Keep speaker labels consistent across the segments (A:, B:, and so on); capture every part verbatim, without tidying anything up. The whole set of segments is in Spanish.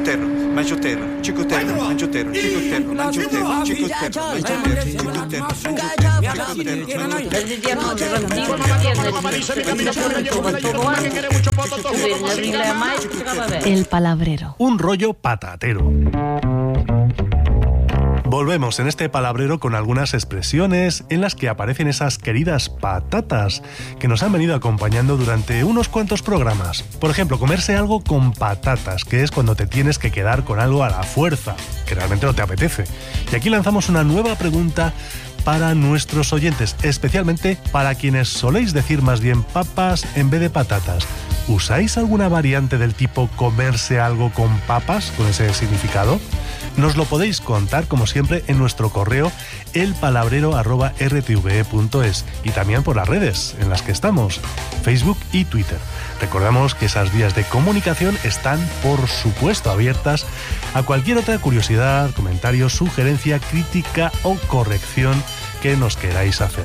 A: chicotero, manchotero, chicotero, manchotero, chicotero, manchotero, chicotero,
B: manchotero. El palabrero.
C: Un rollo patatero. Volvemos en este palabrero con algunas expresiones en las que aparecen esas queridas patatas que nos han venido acompañando durante unos cuantos programas. Por ejemplo, comerse algo con patatas, que es cuando te tienes que quedar con algo a la fuerza, que realmente no te apetece. Y aquí lanzamos una nueva pregunta para nuestros oyentes, especialmente para quienes soléis decir más bien papas en vez de patatas. ¿Usáis alguna variante del tipo comerse algo con papas, con ese significado? Nos lo podéis contar, como siempre, en nuestro correo elpalabrero arroba r t v e punto es y también por las redes en las que estamos, Facebook y Twitter. Recordamos que esas vías de comunicación están, por supuesto, abiertas a cualquier otra curiosidad, comentario, sugerencia, crítica o corrección que nos queráis hacer.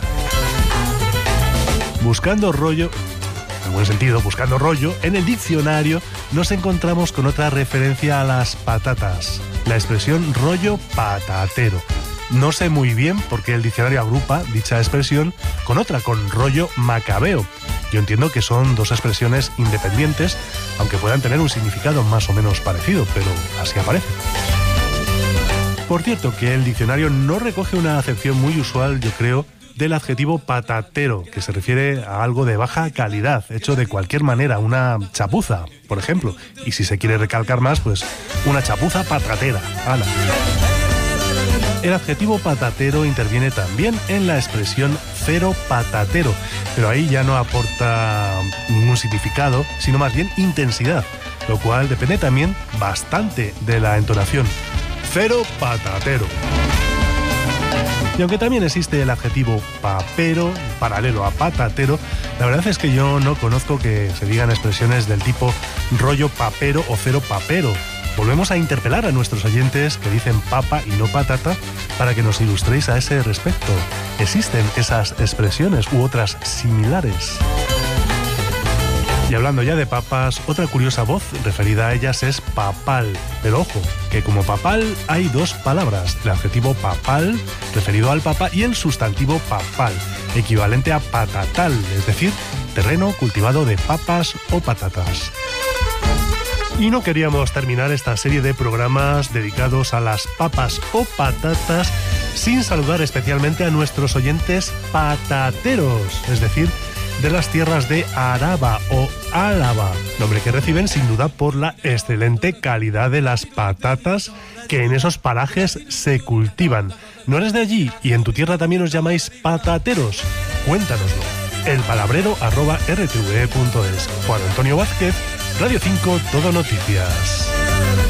C: Buscando rollo... en buen sentido, buscando rollo, en el diccionario nos encontramos con otra referencia a las patatas, la expresión rollo patatero. No sé muy bien por qué el diccionario agrupa dicha expresión con otra, con rollo macabeo. Yo entiendo que son dos expresiones independientes, aunque puedan tener un significado más o menos parecido, pero así aparece. Por cierto, que el diccionario no recoge una acepción muy usual, yo creo, del adjetivo patatero, que se refiere a algo de baja calidad, hecho de cualquier manera, una chapuza, por ejemplo. Y si se quiere recalcar más, pues una chapuza patatera. ¡Hala! El adjetivo patatero interviene también en la expresión cero patatero, pero ahí ya no aporta ningún significado, sino más bien intensidad, lo cual depende también bastante de la entonación. Cero patatero. Y aunque también existe el adjetivo papero, paralelo a patatero, la verdad es que yo no conozco que se digan expresiones del tipo rollo papero o cero papero. Volvemos a interpelar a nuestros oyentes que dicen papa y no patata para que nos ilustréis a ese respecto. ¿Existen esas expresiones u otras similares? Y hablando ya de papas, otra curiosa voz referida a ellas es papal. Pero ojo, que como papal hay dos palabras, el adjetivo papal, referido al papa, y el sustantivo papal, equivalente a patatal, es decir, terreno cultivado de papas o patatas. Y no queríamos terminar esta serie de programas dedicados a las papas o patatas sin saludar especialmente a nuestros oyentes patateros, es decir, de las tierras de Araba o Álava, nombre que reciben sin duda por la excelente calidad de las patatas que en esos parajes se cultivan. ¿No eres de allí y en tu tierra también os llamáis patateros? Cuéntanoslo. elpalabrero arroba r t v e punto es. Juan Antonio Vázquez, Radio cinco Todo Noticias.